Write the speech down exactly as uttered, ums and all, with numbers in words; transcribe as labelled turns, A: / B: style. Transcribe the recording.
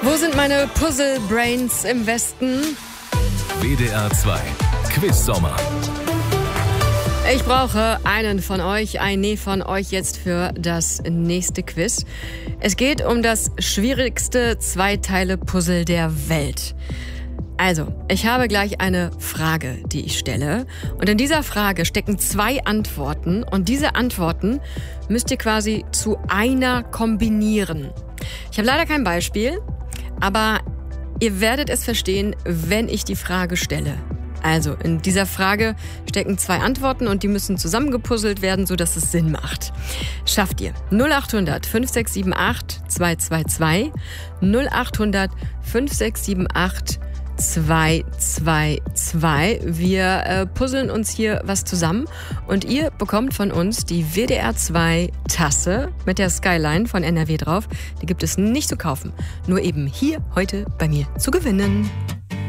A: Wo sind meine Puzzle-Brains im Westen?
B: W D R zwei Quiz-Sommer.
A: Ich brauche einen von euch, ein Nee von euch jetzt für das nächste Quiz. Es geht um das schwierigste Zweiteile-Puzzle der Welt. Also, ich habe gleich eine Frage, die ich stelle. Und in dieser Frage stecken zwei Antworten. Und diese Antworten müsst ihr quasi zu einer kombinieren. Ich habe leider kein Beispiel, aber ihr werdet es verstehen, wenn ich die Frage stelle. Also, in dieser Frage stecken zwei Antworten und die müssen zusammengepuzzelt werden, sodass es Sinn macht. Schafft ihr? null acht hundert fünf sechs sieben acht zwei zwei zwei, null acht hundert fünf sechs sieben acht zwei zwei zwei. Wir äh, puzzeln uns hier was zusammen und ihr bekommt von uns die W D R zwei Tasse mit der Skyline von N R W drauf. Die gibt es nicht zu kaufen, nur eben hier heute bei mir zu gewinnen.